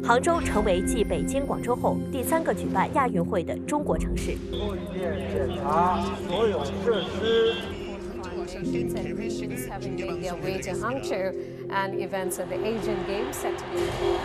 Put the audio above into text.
杭州成为继北京、广州后第3个举办亚运会的中国城市。 混电检查所有设施。 Nations and regions having made their way to Hangzhou, and events at the Asian Games set to be